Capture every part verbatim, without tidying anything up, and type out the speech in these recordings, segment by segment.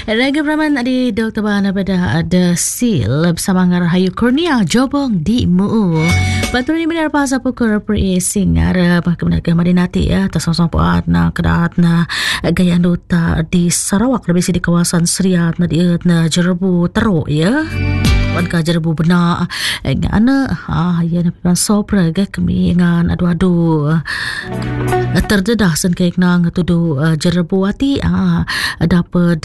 Raga Praman di Doktor Bahana pada ada Sil bersama Ngarahayu Kurnia Jobong di Mu. Bantu ni benar pasal pukul per singar kemudian ke Madinati ya tasong-song puat na kedaat na gaya duta di Sarawak lebih di kawasan Seriat na diet na Jerebu teruk ya. Wan ka Jerebu benar ngana ah ya na pipan sopra ga kami ngan adu-adu terdedah sen kaik nang tudu Jerebu ati ah dapat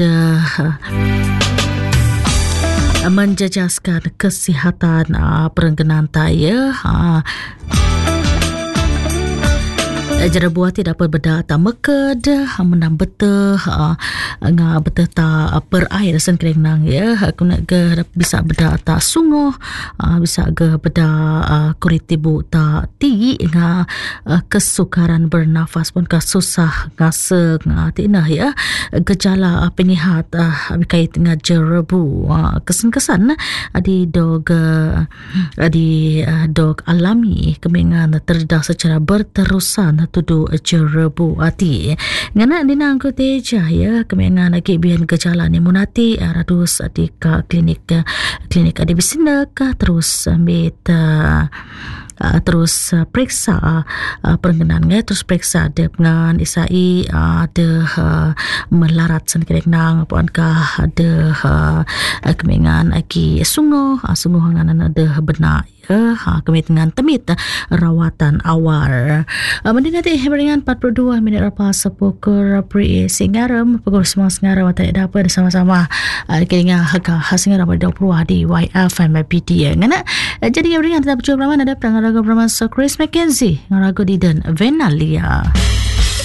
menjejaskan kesihatan uh, perengganan taya uh, Jerebu ati dapat berdata meked menang betul nga betul ta perair sen kering nang ya aku nak ge bisa berdata sungguh bisa ge beda kuritibu ta tinggi nga kesukaran bernafas pun ka susah ngase nga tinah ya gejala penyihat berkait dengan jerebu kesan-kesan adi dog adi dog alami kemengan terdedah secara berterusan tudu jerebu ati ngana dinang ko teja ya kemengan lagi bian gejala ni munati radus di ka klinik klinik adi bisinak terus beta Uh, terus uh, periksa uh, perengganan ngai terus periksa dengan isai ada uh, uh, melarat sen kerek nang puan ka ada uh, kemengan aki sungguh uh, sungguh ngan ada benar ya ha kami dengan temit uh, rawatan awal uh, mending nanti beringan empat puluh dua minit lepas pukul pri singaram pukul semua singaram tak dapat sama-sama uh, keringa harga singaram dua puluh di Y F M P D ngana uh, jadi beringan tetap berjumpa ada pengen ragu bersama Chris McKenzie, ragu di dan Venalia.